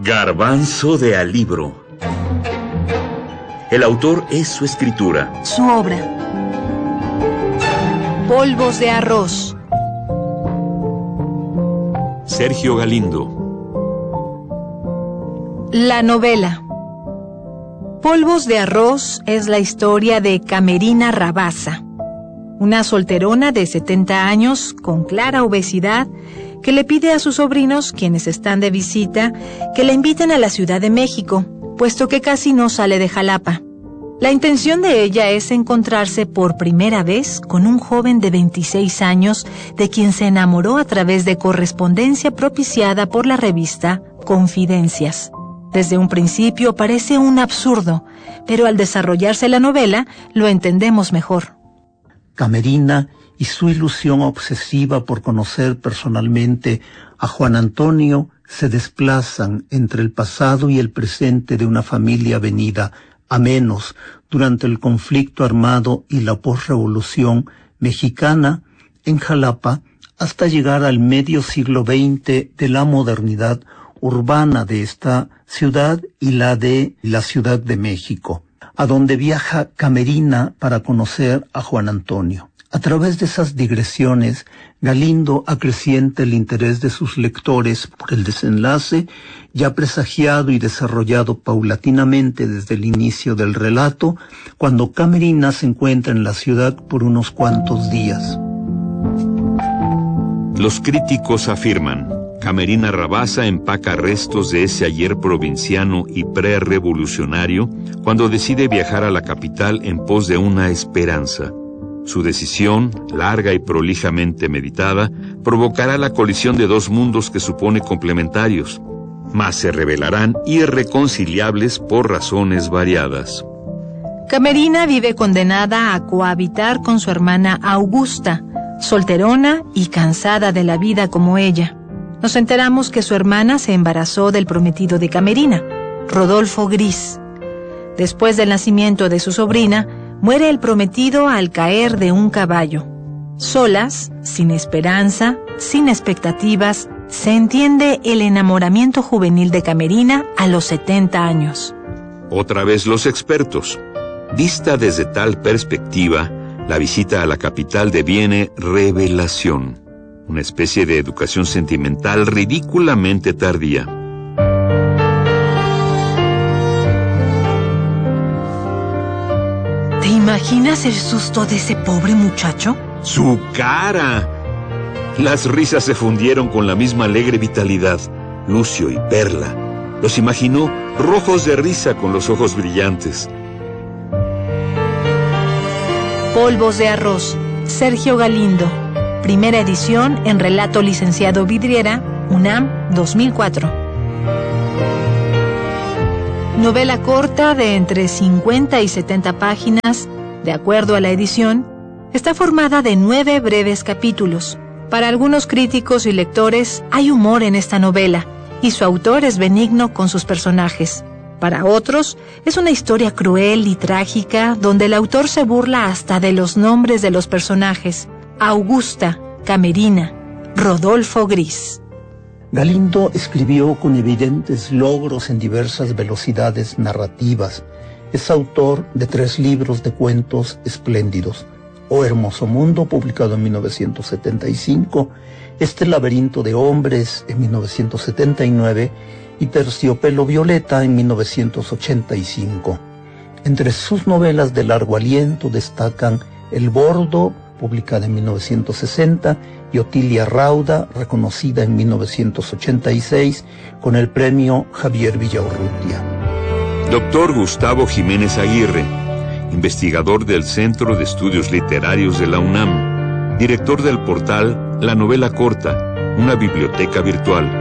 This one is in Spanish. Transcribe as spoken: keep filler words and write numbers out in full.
Garbanzo de Alibro. El autor es su escritura. Su obra. Polvos de arroz. Sergio Galindo. La novela. Polvos de arroz es la historia de Camerina Rabasa, una solterona de setenta años con clara obesidad que le pide a sus sobrinos, quienes están de visita, que la inviten a la Ciudad de México, puesto que casi no sale de Jalapa. La intención de ella es encontrarse por primera vez con un joven de veintiséis años de quien se enamoró a través de correspondencia propiciada por la revista Confidencias. Desde un principio parece un absurdo, pero al desarrollarse la novela lo entendemos mejor. Camerina y su ilusión obsesiva por conocer personalmente a Juan Antonio se desplazan entre el pasado y el presente de una familia venida a menos durante el conflicto armado y la posrevolución mexicana en Jalapa hasta llegar al medio siglo veinte de la modernidad urbana de esta ciudad y la de la Ciudad de México, a donde viaja Camerina para conocer a Juan Antonio. A través de esas digresiones, Galindo acrecienta el interés de sus lectores por el desenlace, ya presagiado y desarrollado paulatinamente desde el inicio del relato, cuando Camerina se encuentra en la ciudad por unos cuantos días. Los críticos afirman: Camerina Rabasa empaca restos de ese ayer provinciano y prerevolucionario cuando decide viajar a la capital en pos de una esperanza. Su decisión, larga y prolijamente meditada, provocará la colisión de dos mundos que supone complementarios, mas se revelarán irreconciliables por razones variadas. Camerina vive condenada a cohabitar con su hermana Augusta, solterona y cansada de la vida como ella. Nos enteramos que su hermana se embarazó del prometido de Camerina, Rodolfo Gris. Después del nacimiento de su sobrina, muere el prometido al caer de un caballo. Solas, sin esperanza, sin expectativas, se entiende el enamoramiento juvenil de Camerina a los setenta años. Otra vez los expertos. Vista desde tal perspectiva, la visita a la capital deviene revelación, una especie de educación sentimental ridículamente tardía. ¿Te imaginas el susto de ese pobre muchacho? ¡Su cara! Las risas se fundieron con la misma alegre vitalidad. Lucio y Perla los imaginó rojos de risa con los ojos brillantes. Polvos de arroz, Sergio Galindo. Primera edición en Relato Licenciado Vidriera, UNAM, dos mil cuatro. Novela corta de entre cincuenta y setenta páginas, de acuerdo a la edición, está formada de nueve breves capítulos. Para algunos críticos y lectores hay humor en esta novela, y su autor es benigno con sus personajes. Para otros, es una historia cruel y trágica, donde el autor se burla hasta de los nombres de los personajes: Augusta, Camerina, Rodolfo Gris. Galindo escribió con evidentes logros en diversas velocidades narrativas. Es autor de tres libros de cuentos espléndidos: O Hermoso Mundo, publicado en mil novecientos setenta y cinco, Este laberinto de hombres, en mil novecientos setenta y nueve, y Terciopelo Violeta, en mil novecientos ochenta y cinco. Entre sus novelas de largo aliento destacan El Bordo, publicada en mil novecientos sesenta, y Otilia Rauda, reconocida en mil novecientos ochenta y seis con el premio Javier Villaurrutia. Doctor Gustavo Jiménez Aguirre, investigador del Centro de Estudios Literarios de la UNAM, director del portal La Novela Corta, una biblioteca virtual.